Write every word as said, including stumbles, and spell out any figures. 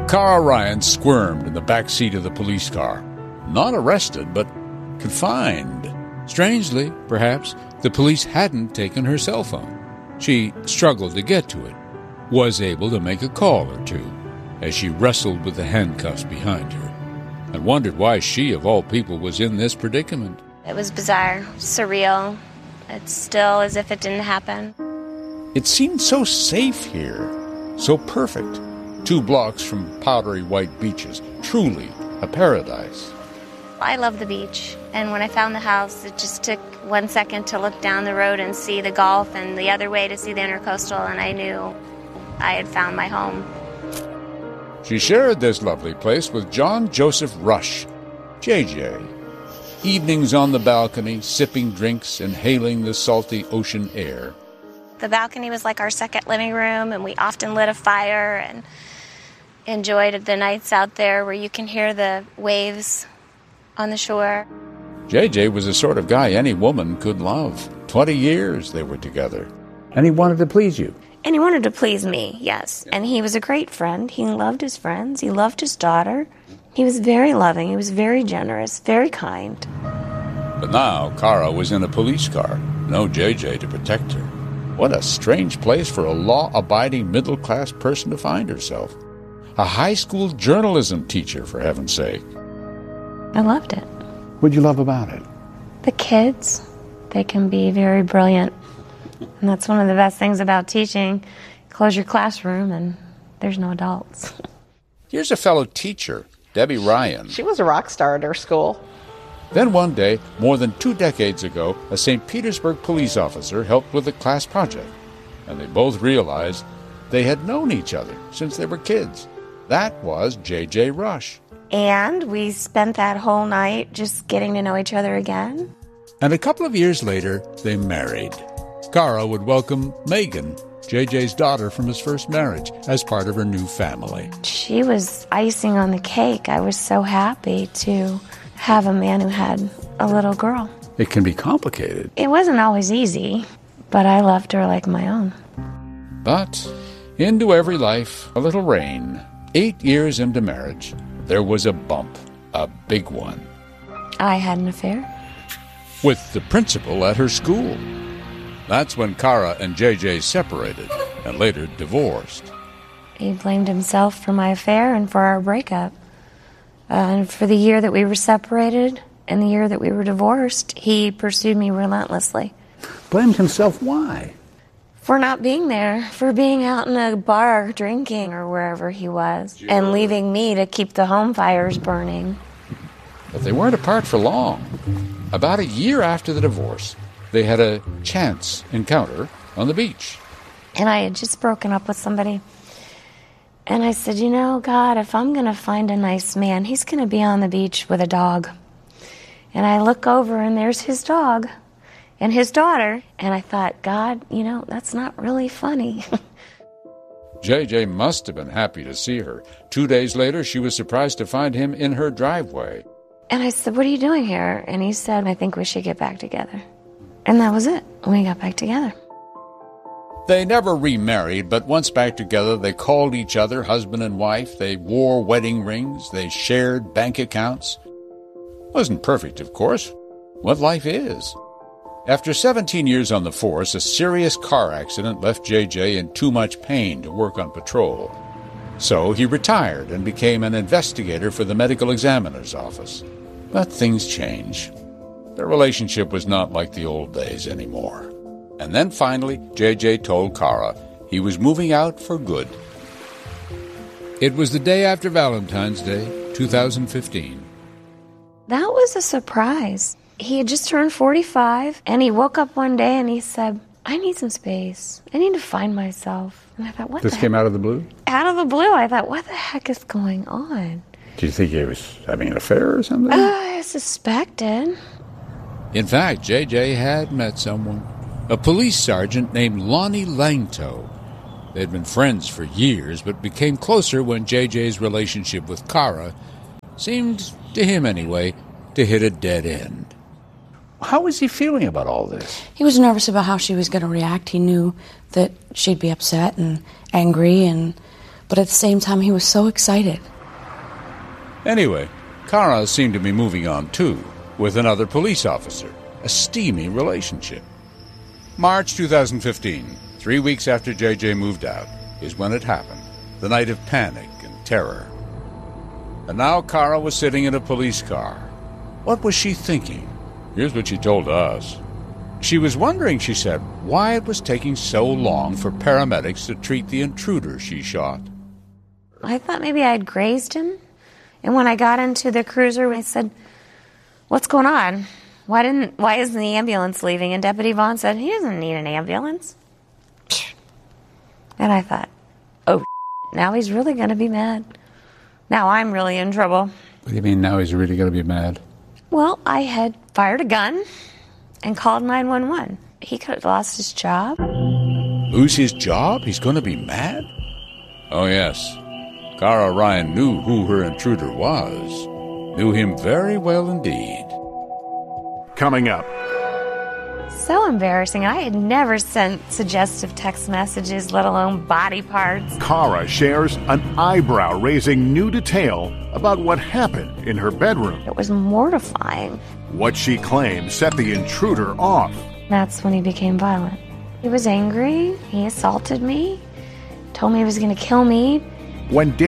Cara Ryan squirmed in the back seat of the police car. Not arrested, but confined. Strangely, perhaps, the police hadn't taken her cell phone. She struggled to get to it, was able to make a call or two, as she wrestled with the handcuffs behind her, and wondered why she, of all people, was in this predicament. It was bizarre, surreal. It's still as if it didn't happen. It seemed so safe here, so perfect. Two blocks from powdery white beaches, truly a paradise. I love the beach, and when I found the house, it just took one second to look down the road and see the Gulf, and the other way to see the Intercoastal, and I knew I had found my home. She shared this lovely place with John Joseph Rush, J J. Evenings on the balcony, sipping drinks, inhaling the salty ocean air. The balcony was like our second living room, and we often lit a fire and enjoyed the nights out there where you can hear the waves on the shore. J J was the sort of guy any woman could love. Twenty years they were together. And he wanted to please you. And he wanted to please me, yes. And he was a great friend. He loved his friends. He loved his daughter. He was very loving. He was very generous, very kind. But now Cara was in a police car. No J J to protect her. What a strange place for a law-abiding middle-class person to find herself. A high school journalism teacher, for heaven's sake. I loved it. What'd you love about it? The kids. They can be very brilliant. And that's one of the best things about teaching. Close your classroom and there's no adults. Here's a fellow teacher, Debbie Ryan. She was a rock star at her school. Then one day, more than two decades ago, a Saint Petersburg police officer helped with a class project. And they both realized they had known each other since they were kids. That was J J. Rush. And we spent that whole night just getting to know each other again. And a couple of years later, they married. Cara would welcome Megan, J J's daughter from his first marriage, as part of her new family. She was icing on the cake. I was so happy to have a man who had a little girl. It can be complicated. It wasn't always easy, but I loved her like my own. But into every life, a little rain. Eight years into marriage, there was a bump, a big one. I had an affair. With the principal at her school. That's when Cara and J J separated and later divorced. He blamed himself for my affair and for our breakup. Uh, and for the year that we were separated and the year that we were divorced, he pursued me relentlessly. Blamed himself? Why? For not being there, for being out in a bar drinking or wherever he was, sure. And leaving me to keep the home fires burning. But they weren't apart for long. About a year after the divorce, they had a chance encounter on the beach. And I had just broken up with somebody. And I said, you know, God, if I'm going to find a nice man, he's going to be on the beach with a dog. And I look over, and there's his dog and his daughter. And I thought, God, you know, that's not really funny. J J must have been happy to see her. Two days later, she was surprised to find him in her driveway. And I said, what are you doing here? And he said, I think we should get back together. And that was it. We got back together. They never remarried, but once back together, they called each other husband and wife. They wore wedding rings. They shared bank accounts. Wasn't perfect, of course. What life is. After seventeen years on the force, a serious car accident left J J in too much pain to work on patrol. So he retired and became an investigator for the medical examiner's office. But things change. Their relationship was not like the old days anymore. And then finally, J J told Cara he was moving out for good. It was the day after Valentine's Day, two thousand fifteen. That was a surprise. He had just turned forty-five, and he woke up one day and he said, I need some space. I need to find myself. And I thought, what This the came heck? out of the blue? Out of the blue. I thought, what the heck is going on? Do you think he was having an affair or something? Uh, I suspected. In fact, J J had met someone. A police sergeant named Lonnie Langto. They'd been friends for years, but became closer when J J's relationship with Cara seemed, to him anyway, to hit a dead end. How was he feeling about all this? He was nervous about how she was going to react. He knew that she'd be upset and angry, and But at the same time, he was so excited. Anyway, Kara seemed to be moving on too, with another police officer, a steamy relationship. March two thousand fifteen, three weeks after J J moved out, is when it happened, the night of panic and terror. And now Kara was sitting in a police car. What was she thinking? Here's what she told us. She was wondering, she said, why it was taking so long for paramedics to treat the intruder she shot. I thought maybe I'd grazed him. And when I got into the cruiser, I said, what's going on? Why didn't? Why isn't the ambulance leaving? And Deputy Vaughn said, he doesn't need an ambulance. And I thought, oh, now he's really going to be mad. Now I'm really in trouble. What do you mean now he's really going to be mad? Well, I had fired a gun and called nine one one. He could have lost his job. Lose his job? He's going to be mad? Oh, yes. Kara Ryan knew who her intruder was. Knew him very well indeed. Coming up. So embarrassing. I had never sent suggestive text messages, let alone body parts. Kara shares an eyebrow-raising new detail about what happened in her bedroom. It was mortifying. What she claims set the intruder off. That's when he became violent. He was angry. He assaulted me. Told me he was going to kill me. When